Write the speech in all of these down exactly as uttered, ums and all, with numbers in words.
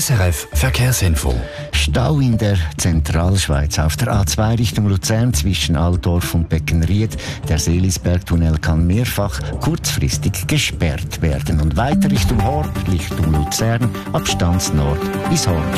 S R F Verkehrsinfo. Stau in der Zentralschweiz auf der A zwei Richtung Luzern zwischen Altdorf und Beckenried. Der Seelisbergtunnel kann mehrfach kurzfristig gesperrt werden. Und weiter Richtung Horb, Richtung Luzern, ab Stanznord bis Horb.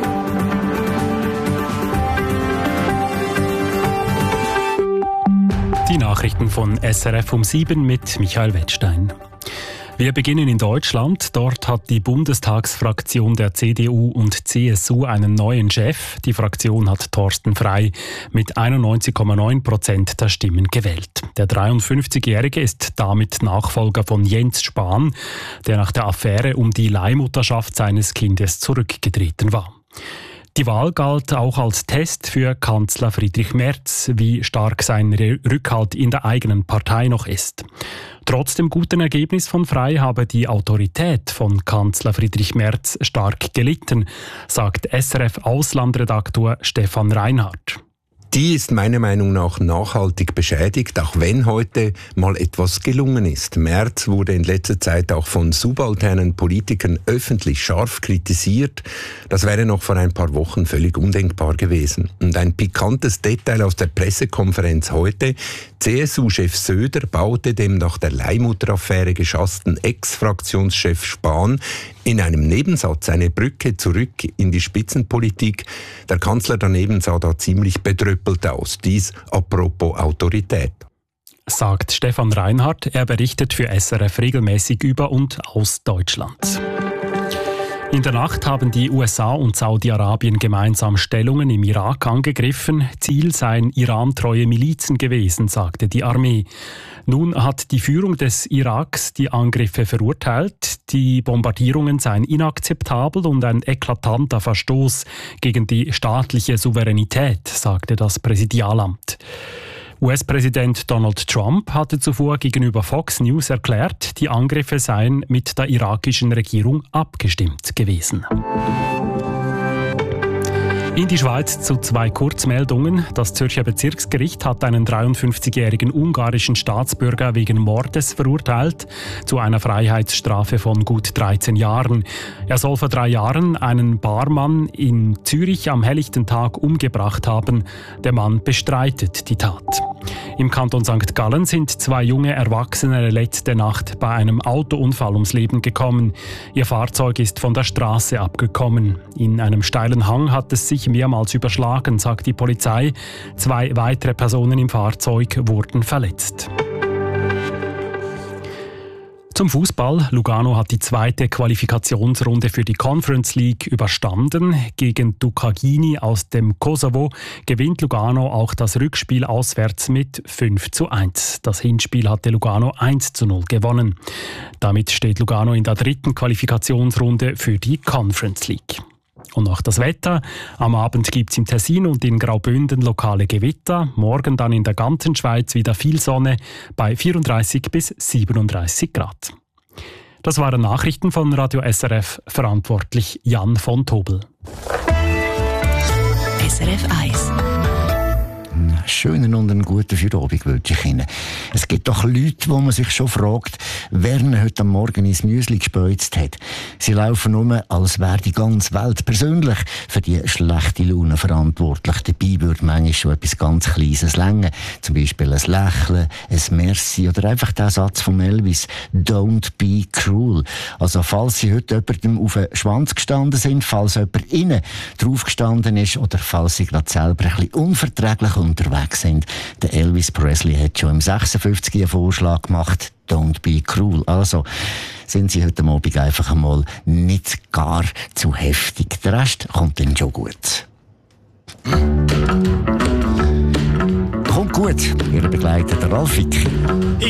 Die Nachrichten von S R F um sieben mit Michael Wettstein. Wir beginnen in Deutschland. Dort hat die Bundestagsfraktion der C D U und C S U einen neuen Chef. Die Fraktion hat Thorsten Frey mit einundneunzig Komma neun Prozent der Stimmen gewählt. Der dreiundfünfzigjährige ist damit Nachfolger von Jens Spahn, der nach der Affäre um die Leihmutterschaft seines Kindes zurückgetreten war. Die Wahl galt auch als Test für Kanzler Friedrich Merz, wie stark sein Rückhalt in der eigenen Partei noch ist. Trotz dem guten Ergebnis von Frey habe die Autorität von Kanzler Friedrich Merz stark gelitten, sagt S R F-Auslandredaktor Stefan Reinhardt. Die ist meiner Meinung nach nachhaltig beschädigt, auch wenn heute mal etwas gelungen ist. Merz wurde in letzter Zeit auch von subalternen Politikern öffentlich scharf kritisiert. Das wäre noch vor ein paar Wochen völlig undenkbar gewesen. Und ein pikantes Detail aus der Pressekonferenz heute: C S U-Chef Söder baute dem nach der Leihmutteraffäre geschassten Ex-Fraktionschef Spahn in einem Nebensatz eine Brücke zurück in die Spitzenpolitik. Der Kanzler daneben sah da ziemlich bedröppelt aus. Dies apropos Autorität. Sagt Stefan Reinhardt. Er berichtet für S R F regelmäßig über und aus Deutschland. In der Nacht haben die U S A und Saudi-Arabien gemeinsam Stellungen im Irak angegriffen. Ziel seien irantreue Milizen gewesen, sagte die Armee. Nun hat die Führung des Iraks die Angriffe verurteilt. Die Bombardierungen seien inakzeptabel und ein eklatanter Verstoß gegen die staatliche Souveränität, sagte das Präsidialamt. U S-Präsident Donald Trump hatte zuvor gegenüber Fox News erklärt, die Angriffe seien mit der irakischen Regierung abgestimmt gewesen. In die Schweiz zu zwei Kurzmeldungen. Das Zürcher Bezirksgericht hat einen dreiundfünfzigjährigen ungarischen Staatsbürger wegen Mordes verurteilt zu einer Freiheitsstrafe von gut dreizehn Jahren. Er soll vor drei Jahren einen Barmann in Zürich am helllichten Tag umgebracht haben. Der Mann bestreitet die Tat. Im Kanton Sankt Gallen sind zwei junge Erwachsene letzte Nacht bei einem Autounfall ums Leben gekommen. Ihr Fahrzeug ist von der Straße abgekommen. In einem steilen Hang hat es sich mehrmals überschlagen, sagt die Polizei. Zwei weitere Personen im Fahrzeug wurden verletzt. Zum Fußball. Lugano hat die zweite Qualifikationsrunde für die Conference League überstanden. Gegen Ducagini aus dem Kosovo gewinnt Lugano auch das Rückspiel auswärts mit fünf zu eins. Das Hinspiel hatte Lugano eins zu null gewonnen. Damit steht Lugano in der dritten Qualifikationsrunde für die Conference League. Und noch das Wetter. Am Abend gibt es im Tessin und in Graubünden lokale Gewitter. Morgen dann in der ganzen Schweiz wieder viel Sonne bei vierunddreißig bis siebenunddreißig Grad. Das waren Nachrichten von Radio S R F, verantwortlich Jan von Tobel. S R F eins. Einen schönen und einen guten Feierabend wünsche ich Ihnen. Es gibt doch Leute, wo man sich schon fragt, wer ihnen heute Morgen ins Müsli gespeuzt hat. Sie laufen um, als wäre die ganze Welt persönlich für die schlechte Laune verantwortlich. Dabei würde manchmal schon etwas ganz Kleines länger. Zum Beispiel ein Lächeln, ein Merci oder einfach der Satz von Elvis, «Don't be cruel». Also falls Sie heute jemandem auf den Schwanz gestanden sind, falls jemand Ihnen drauf gestanden ist oder falls Sie gerade selber ein bisschen unverträglich unterwegs sind. Der Elvis Presley hat schon im sechsundfünfzig einen Vorschlag gemacht, «Don't be cruel». Also sind Sie heute Abend einfach einmal nicht gar zu heftig. Der Rest kommt dann schon gut. Kommt gut, Ihr Begleiter, der Ralf Wicki.